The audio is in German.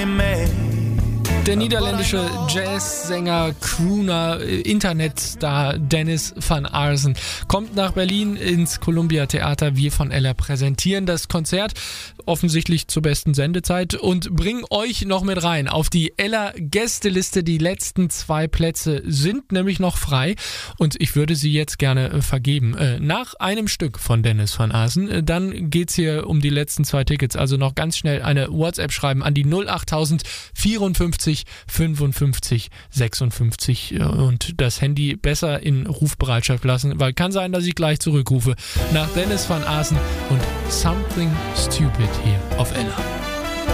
Der niederländische Jazzsänger, Crooner, Internetstar Dennis van Aarsen kommt nach Berlin ins Columbia Theater. Wir von Ella präsentieren das Konzert, offensichtlich zur besten Sendezeit, und bringen euch noch mit rein auf die Ella Gästeliste. Die letzten 2 Plätze sind nämlich noch frei und ich würde sie jetzt gerne vergeben. Nach einem Stück von Dennis van Aarsen, dann geht's hier um die letzten 2 Tickets. Also noch ganz schnell eine WhatsApp schreiben an die 08000 54 55 56 und das Handy besser in Rufbereitschaft lassen, weil kann sein, dass ich gleich zurückrufe. Nach Dennis van Aarsen und Something Stupid hier auf Ella.